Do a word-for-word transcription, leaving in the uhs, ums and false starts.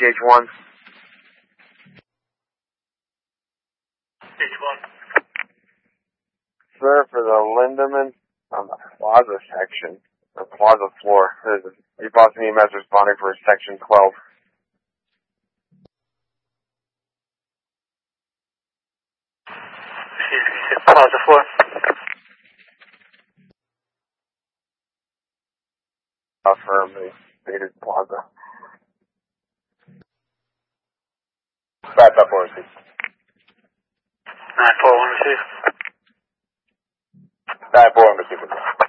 H one. H one. Sir, for the Lindemann on the plaza section, the plaza floor, there's a Boston E M S responding for section twelve. Excuse me, you said plaza floor? Affirm the stated plaza. Back up for receive. nine four one receive. nine four one receive.